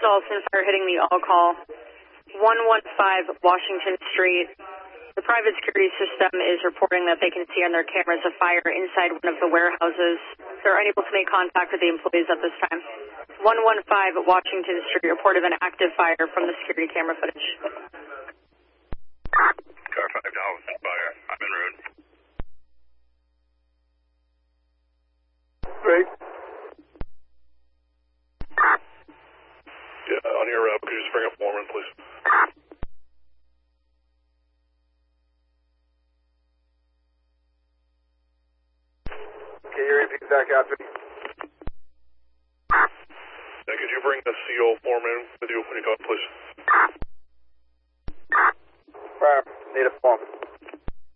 assault and fire hitting the all-call. 115 Washington Street. The private security system is reporting that they can see on their cameras a fire inside one of the warehouses. They're unable to make contact with the employees at this time. 115 Washington Street reported an active fire from the security camera footage. Car 5 Dallas, fire. I'm en route. Great. Yeah, on your route, could you just bring up foreman, please? Can you repeat that, Captain? Yeah, could you bring the CO foreman with you when you come, please? Need a foreman.